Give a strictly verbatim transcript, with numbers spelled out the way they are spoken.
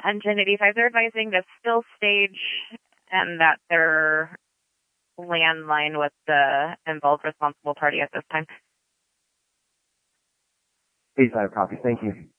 Engine eighty-five. They're advising to still stage and that they're landline with the involved responsible party at this time. eighty-five copy. Thank you.